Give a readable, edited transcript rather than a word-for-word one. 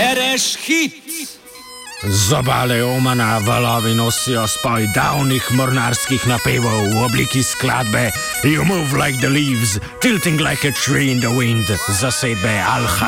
bereš hit. Z obale Omana valovi nosijo spoj davnih mornarskih napevov v obliki skladbe You Move Like the Leaves, Tilting Like a Tree in the Wind, zasedbe Al